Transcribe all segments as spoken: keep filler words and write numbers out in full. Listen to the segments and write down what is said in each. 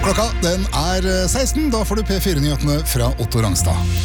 Klokka den er seksten, da får du P fire-nyhetene fra Otto Rangstad.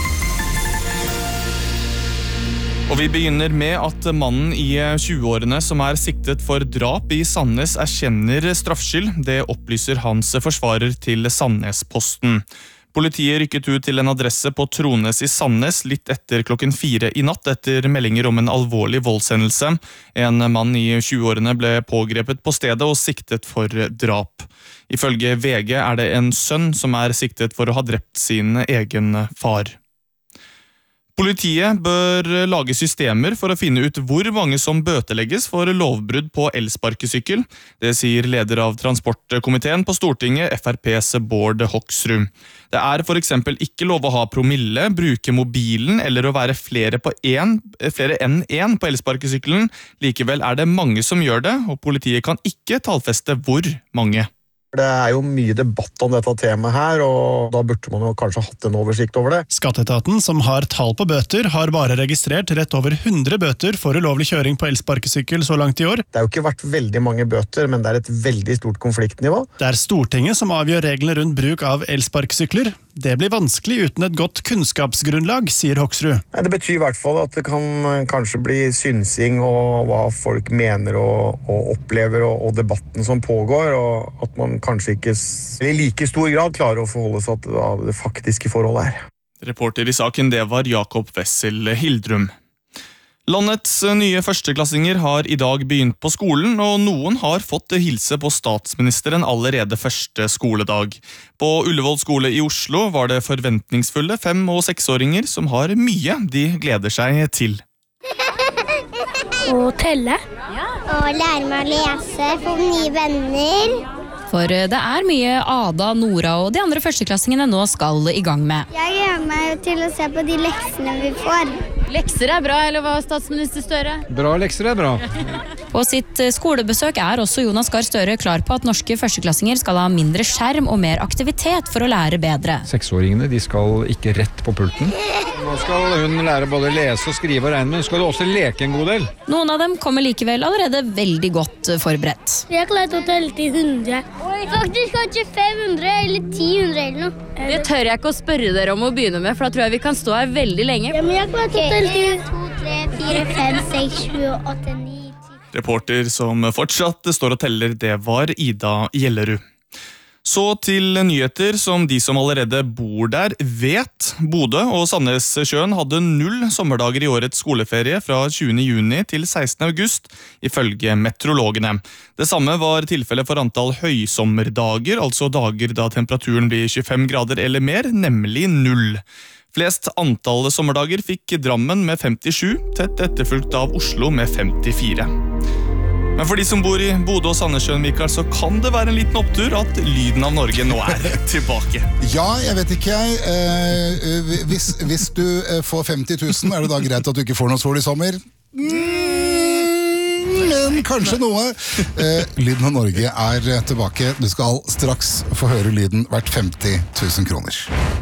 Og vi begynner med at mannen i tjueårene som er siktet for drap i Sandnes erkjenner straffskyld. Det opplyser hans forsvarer til Sandnesposten. Politiet rykket ut til en adresse på Trones i Sandnes litt etter klokken fire i natt etter meldinger om en alvorlig voldshendelse. En mann i tjueårene ble pågrepet på stedet og siktet for drap. Ifølge V G er det en sønn som er siktet for å ha drept sin egen far. Politiet bør lage systemer for å finne ut hvor mange som bøtelegges for lovbrudd på elsparkesykkel. Det sier leder av transportkomiteen på Stortinget, F R P's Bård Hoksrud. Det er for eksempel ikke lov å ha promille, bruke mobilen eller å være flere, på en, flere enn én på elsparkesykkelen. Likevel er det mange som gjør det, og politiet kan ikke tallfeste hvor mange. Det er jo mye debatt om dette temaet her, og da burde man jo kanskje hatt en oversikt over det. Skatteetaten, som har tall på bøter, har bare registrert rett over hundre bøter for ulovlig kjøring på elsparkesykkel så langt i år. Det har jo ikke vært veldig mange bøter, men det er et veldig stort konfliktnivå. Det er Stortinget som avgjør reglene rundt bruk av elsparkesykler. Det blir vanskelig uten et godt kunnskapsgrunnlag, sier Hoksrud. Det betyr i hvert fall at det kan kanskje bli synsing og hva folk mener og, og opplever og, og debatten som pågår, og at man kanskje ikke i like stor grad klarer å forholde seg til det faktiske forholdet her. Reporter i saken, det var Jakob Wessel Hildrum. Landets nye førsteklassinger har i dag begynt på skolen, og noen har fått hilse på statsministeren allerede første skoledag. På Ullevål skole i Oslo var det forventningsfulle fem- og seksåringer som har mye de gleder seg til. Å telle. Og lære meg å lese, få nye venner. For det er mye Ada, Nora og de andre førsteklassingene nå skal i gang med. Jeg gleder meg til å se på de leksene vi får. Lekser er bra, eller hva, statsminister Støre? Bra lekser er bra. På sitt skolebesøk er også Jonas Gahr Støre klar på at norske førsteklassinger skal ha mindre skjerm og mer aktivitet for å lære bedre. Seksåringene de skal ikke rett på pulten. Nå skal hun lære både lese og skrive og regne, men hun skal også leke en god del. Noen av dem kommer likevel allerede veldig godt forberedt. Jeg har klart å telle til hundre. Faktisk kanskje fem hundre eller ti hundre eller noe. Det tør jeg ikke å spørre dere om å begynne med, for da tror jeg vi kan stå her veldig lenge. Ja, men jeg har klart å telle til en, to, tre, fire, fem, seks, sju, åtte, ni, ti. Reporter som fortsatt står og teller, det var Ida Gjellerud. Så til nyheter som de som allerede bor der vet. Bodø og Sandnessjøen hadde null sommerdager i årets skoleferie fra tjuende juni til sekstende august, ifølge meteorologene. Det samme var tilfellet for antall høysommerdager, altså dager da temperaturen blir tjuefem grader eller mer, nemlig null. Flest antall sommerdager fikk Drammen med femtisju, tett etterfulgt av Oslo med femtifire. Men for de som bor i Bodø og Sandnessjøen, Mikael, så kan det være en liten opptur at lyden av Norge nå er tilbake. Ja, jeg vet ikke jeg. Eh, hvis, hvis du får femti tusen, er det da greit at du ikke får noe sol i sommer? Mm, men kanskje noe. Eh, lyden av Norge er tilbake. Du skal straks få høre lyden hvert femti tusen kroner.